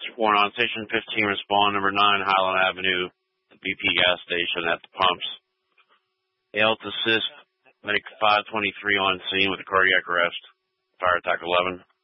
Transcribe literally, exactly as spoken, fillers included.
Warren on station fifteen, respond number nine, Highland Avenue, the B P gas station at the pumps. A L to assist, medic five twenty-three on scene with a cardiac arrest. Fire attack eleven.